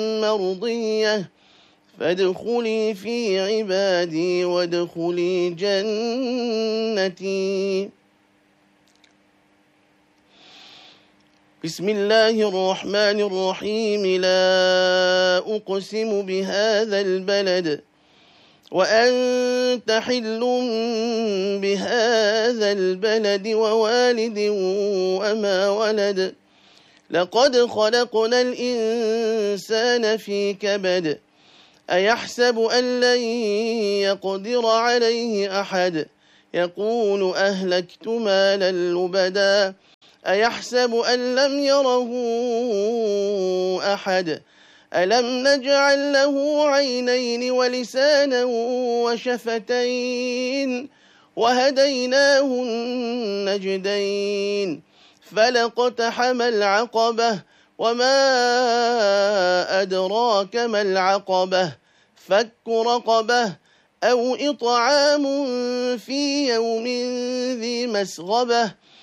مرضية فادخلي في عبادي وادخلي جنتي. بسم الله الرحمن الرحيم. لا أقسم بهذا البلد وأنت حل بهذا البلد ووالد وما ولد. لقد خلقنا الإنسان في كبد. أيحسب أن لن يقدر عليه أحد. يقول أهلكت مالا لبدا. أيحسب أن لم يره أحد. ألم نجعل له عينين ولسانا وشفتين وهديناه النجدين. فلاقتحم العقبة وما أدراك ما العقبة. فك رقبة أو إطعام في يوم ذي مسغبة